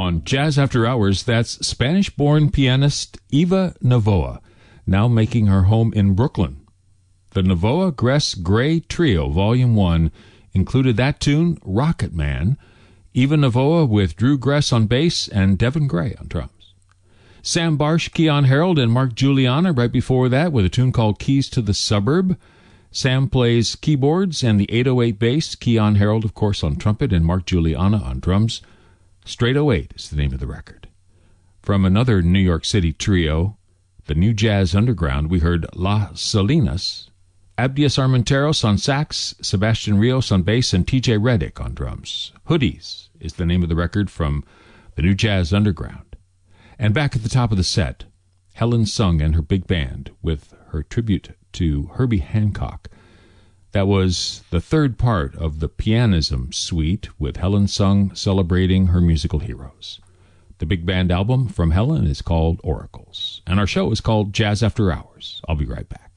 On Jazz After Hours, that's Spanish-born pianist Eva Novoa, now making her home in Brooklyn. The Novoa Gress Gray Trio, Volume 1, included that tune, Rocket Man, Eva Novoa with Drew Gress on bass and Devin Gray on drums. Sam Barsh, Keon Harold, and Mark Juliana right before that with a tune called Keys to the Suburb. Sam plays keyboards and the 808 bass, Keon Harold, of course, on trumpet, and Mark Juliana on drums. Straight 08 is the name of the record. From another New York City trio, the New Jazz Underground, we heard Las Salinas, Abdias Armenteros on sax, Sebastian Rios on bass, and TJ Reddick on drums. Hoodies is the name of the record from the New Jazz Underground. And back at the top of the set, Helen Sung and her big band with her tribute to Herbie Hancock. That was the third part of the Pianism Suite, with Helen Sung celebrating her musical heroes. The big band album from Helen is called Oracles, and our show is called Jazz After Hours. I'll be right back.